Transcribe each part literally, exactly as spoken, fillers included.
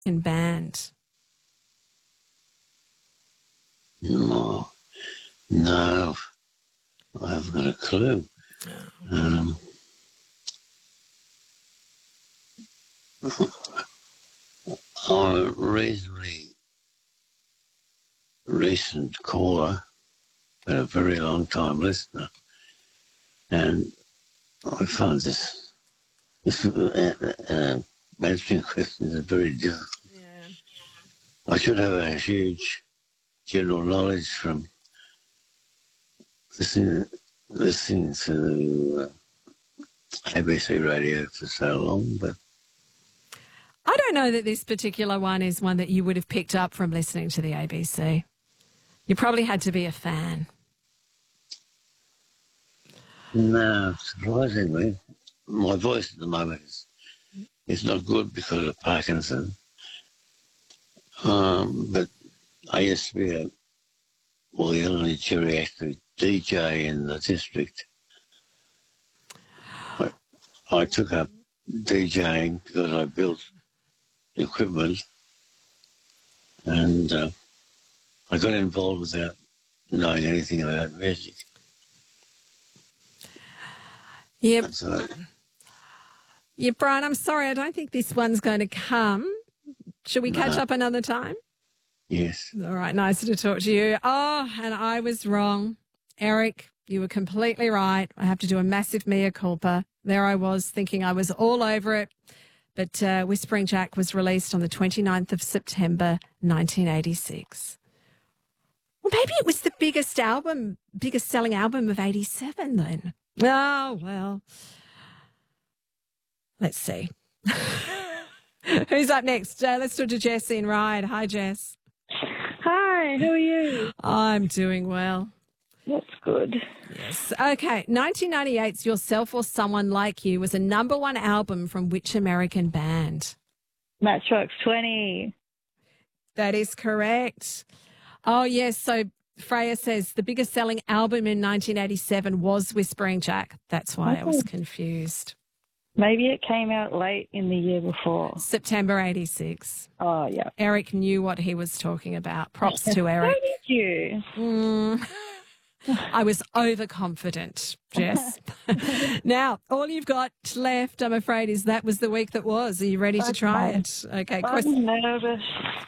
In band. No, no, I haven't got a clue. Um, I'm a reasonably recent caller, but a very long time listener, and I find this this uh, uh, answering questions are very difficult. Yeah. I should have a huge general knowledge from listening listening to uh, A B C radio for so long, but I don't know that this particular one is one that you would have picked up from listening to the A B C. You probably had to be a fan. no, surprisingly, my voice at the moment is, is not good because of Parkinson. Um, but I used to be a, well, the only geriatric D J in the district. I, I took up DJing because I built equipment, and uh, I got involved without knowing anything about music. Yep. So, Yeah, Brian, I'm sorry. I don't think this one's going to come. Should we catch No. up another time? yes. All right, nice to talk to you. Oh, and I was wrong. Eric, you were completely right. I have to do a massive mea culpa. There I was thinking I was all over it. But uh, Whispering Jack was released on the twenty-ninth of September, nineteen eighty-six. Well, maybe it was the biggest album, biggest selling album of eighty-seven then. Oh, well. Let's see. Who's up next? Uh, let's talk to Jess in Ryde. Hi, Jess. Hi, how are you? I'm doing well. That's good. Yes. Okay. nineteen ninety-eight's Yourself or Someone Like You was a number one album from which American band? Matchbox twenty. That is correct. Oh, yes. So Freya says the biggest selling album in nineteen eighty-seven was Whispering Jack. That's why I was confused. Maybe it came out late in the year before. September eighty-six. Oh, yeah. Eric knew what he was talking about. Props to So Eric. did you? Mm. I was overconfident, Jess. Now, all you've got left, I'm afraid, is That Was the Week That Was. Are you ready to try it? Okay. quest- I'm nervous.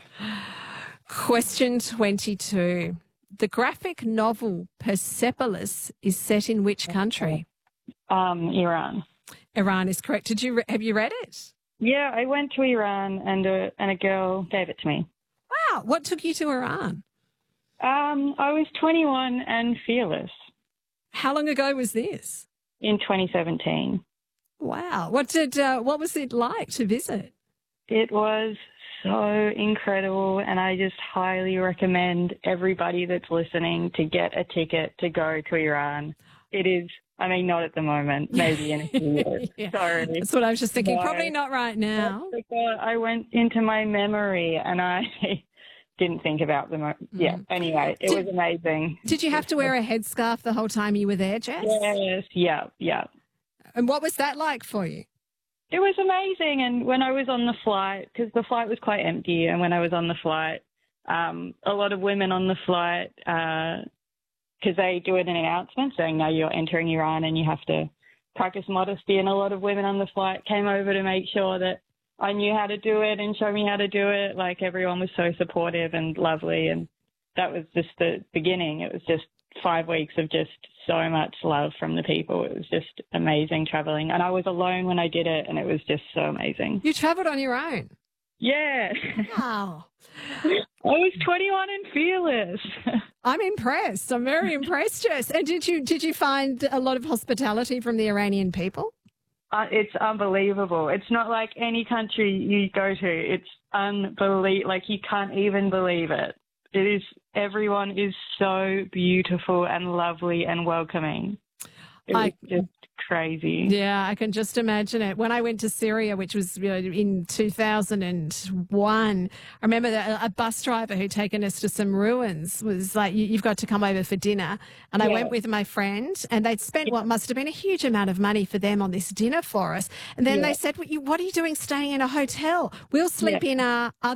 Question twenty-two. The graphic novel Persepolis is set in which country? Um, Iran. Iran is correct. Did you re- have you read it? Yeah, I went to Iran and a, and a girl gave it to me. Wow. What took you to Iran? Um, I was twenty-one and fearless How long ago was this? in twenty seventeen. Wow. What did uh, what was it like to visit? It was so incredible, and I just highly recommend everybody that's listening to get a ticket to go to Iran. It is, I mean, not at the moment, maybe in a few years. Yeah. Sorry. That's what I was just thinking. No. Probably not right now. That's because I went into my memory and I didn't think about them. Mm. Yeah, anyway, it Did- was amazing. Did you have to wear a headscarf the whole time you were there, Jess? Yes, yeah, yeah. And what was that like for you? It was amazing. And when I was on the flight, because the flight was quite empty, and when I was on the flight, um, a lot of women on the flight, because they do an announcement saying, no, you're entering Iran and you have to practice modesty. And a lot of women on the flight came over to make sure that I knew how to do it and show me how to do it. Like, everyone was so supportive and lovely. And that was just the beginning. It was just five weeks of just so much love from the people. It was just amazing traveling. And I was alone when I did it, and it was just so amazing. You travelled on your own? Yeah. Wow. I was twenty-one and fearless. I'm impressed. I'm very impressed, Jess. And did you did you find a lot of hospitality from the Iranian people? Uh, it's unbelievable. It's not like any country you go to. It's unbelievable. Like, you can't even believe it. It is, everyone is so beautiful and lovely and welcoming. It was I- just crazy. Yeah, I can just imagine it. When I went to Syria, which was you know, in two thousand one, I remember that a bus driver who'd taken us to some ruins was like, you, you've got to come over for dinner. And I Yeah. went with my friend, and they'd spent what must have been a huge amount of money for them on this dinner for us. And then Yeah. they said, what, you, what are you doing staying in a hotel? We'll sleep Yeah. in our